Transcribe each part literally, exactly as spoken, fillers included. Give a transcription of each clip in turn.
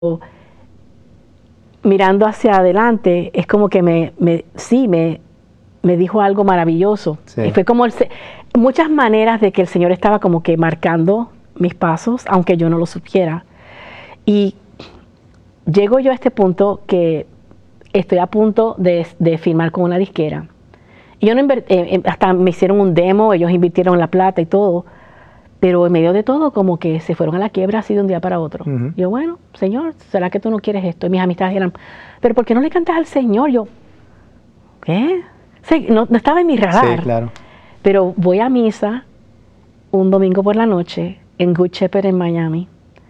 mirando hacia adelante, es como que me, me sí, me, me dijo algo maravilloso. Sí. Y fue como el, muchas maneras de que el Señor estaba como que marcando mis pasos, aunque yo no lo supiera. Y llego yo a este punto que estoy a punto de, de firmar con una disquera. Y yo no eh, hasta me hicieron un demo, ellos invirtieron la plata y todo, pero en medio de todo como que se fueron a la quiebra así de un día para otro. Uh-huh. Yo, bueno, Señor, ¿será que tú no quieres esto? Y mis amistades eran, ¿pero por qué no le cantas al Señor? Yo, ¿qué? Sí, no, no estaba en mi radar. Sí, claro. Pero voy a misa un domingo por la noche en Good Shepherd en Miami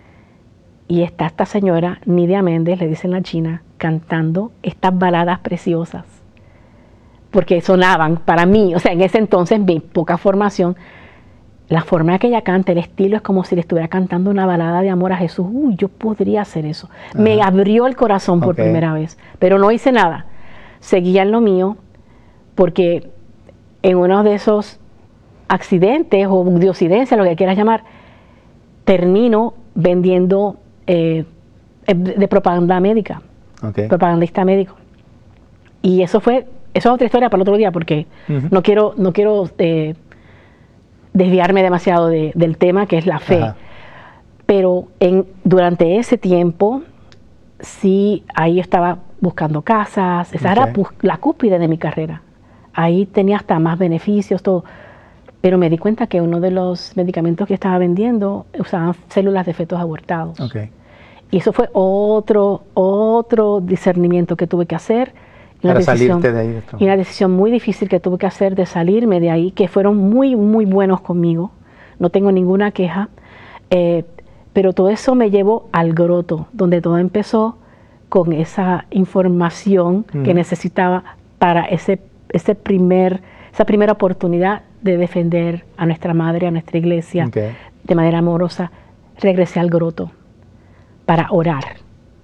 y está esta señora, Nidia Méndez, le dicen la china, cantando estas baladas preciosas. Porque sonaban para mí, o sea, en ese entonces, mi poca formación, la forma en que ella canta, el estilo es como si le estuviera cantando una balada de amor a Jesús. Uy, yo podría hacer eso. Ajá. Me abrió el corazón por okay. primera vez, pero no hice nada. Seguía en lo mío, porque en uno de esos accidentes o diosidencias, lo que quieras llamar, termino vendiendo eh, de propaganda médica, okay. propagandista médico. Y eso fue, eso es otra historia para el otro día, porque uh-huh. no quiero, no quiero eh, desviarme demasiado de, del tema que es la fe. Ajá. Pero en, durante ese tiempo, sí, ahí estaba buscando casas, esa okay. era la cúspide de mi carrera. Ahí tenía hasta más beneficios, todo. Pero me di cuenta que uno de los medicamentos que estaba vendiendo usaban células de fetos abortados. Okay. Y eso fue otro, otro discernimiento que tuve que hacer. Para decisión, salirte de ahí. Y una decisión muy difícil que tuve que hacer de salirme de ahí, que fueron muy, muy buenos conmigo. No tengo ninguna queja. Eh, pero todo eso me llevó al Groto, donde todo empezó con esa información mm. que necesitaba para ese, ese primer, esa primera oportunidad de defender a nuestra madre, a nuestra iglesia, okay. de manera amorosa. Regresé al Groto para orar.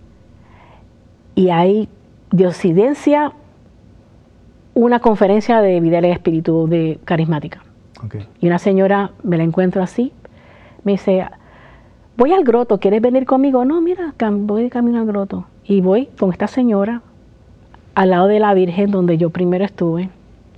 Y ahí, de Occidencia, una conferencia de vida y espíritu de carismática. Okay. Y una señora, me la encuentro así, me dice, voy al Groto, ¿quieres venir conmigo? No, mira, voy de camino al Groto. Y voy con esta señora al lado de la Virgen donde yo primero estuve.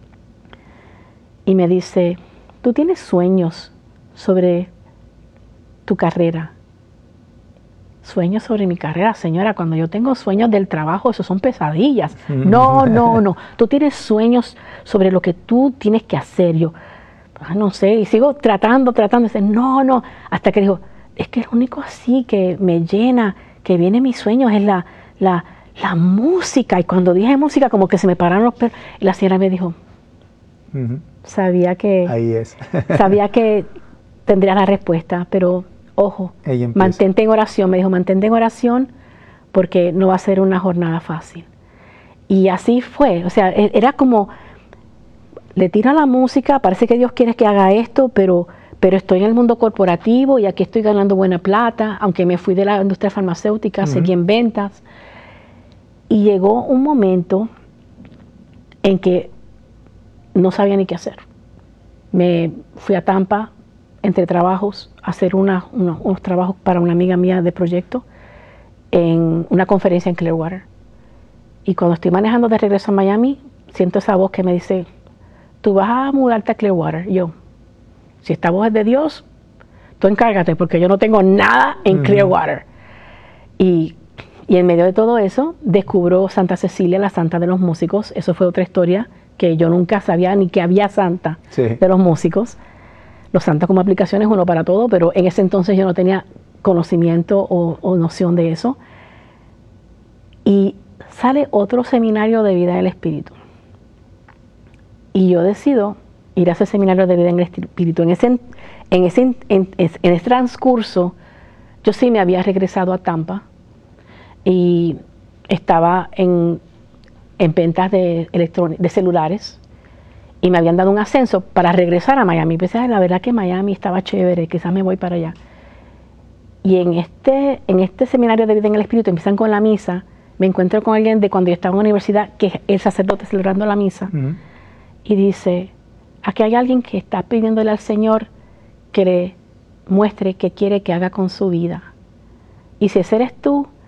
Y me dice, ¿tú tienes sueños sobre tu carrera? Sueños sobre mi carrera, señora. Cuando yo tengo sueños del trabajo, eso son pesadillas. No, no, no. Tú tienes sueños sobre lo que tú tienes que hacer. Yo, ah, no sé, y sigo tratando, tratando. Y dice, no, no. Hasta que dijo, es que lo único así que me llena, que viene mis sueños, es la, la, la música. Y cuando dije música, como que se me pararon los pelos. Y la señora me dijo, uh-huh. sabía que, ahí es. sabía que tendría la respuesta, pero ojo, mantente en oración. Me dijo, mantente en oración porque no va a ser una jornada fácil. Y así fue. O sea, era como, le tiro a la música, parece que Dios quiere que haga esto, pero, pero estoy en el mundo corporativo y aquí estoy ganando buena plata, aunque me fui de la industria farmacéutica, uh-huh. seguí en ventas. Y llegó un momento en que no sabía ni qué hacer. Me fui a Tampa, entre trabajos, a hacer una, una, unos trabajos para una amiga mía de proyecto en una conferencia en Clearwater. Y cuando estoy manejando de regreso a Miami, siento esa voz que me dice, tú vas a mudarte a Clearwater. Y yo, si esta voz es de Dios, tú encárgate, porque yo no tengo nada en uh-huh. Clearwater. Y, y en medio de todo eso, descubro Santa Cecilia, la santa de los músicos. Eso fue otra historia que yo nunca sabía ni que había santa sí. de los músicos. Los santos como aplicaciones, uno para todo, pero en ese entonces yo no tenía conocimiento o, o noción de eso. Y sale otro seminario de vida en el Espíritu. Y yo decido ir a ese seminario de vida en el Espíritu. En ese, en ese, en, en, en ese transcurso, yo sí me había regresado a Tampa y estaba en, en ventas de, de celulares. Y me habían dado un ascenso para regresar a Miami. Pensé, la verdad que Miami estaba chévere, quizás me voy para allá. Y en este, en este seminario de vida en el Espíritu, empiezan con la misa, me encuentro con alguien de cuando yo estaba en la universidad, que es el sacerdote celebrando la misa, uh-huh. y dice, aquí hay alguien que está pidiéndole al Señor que le muestre qué quiere que haga con su vida. Y si ese eres tú,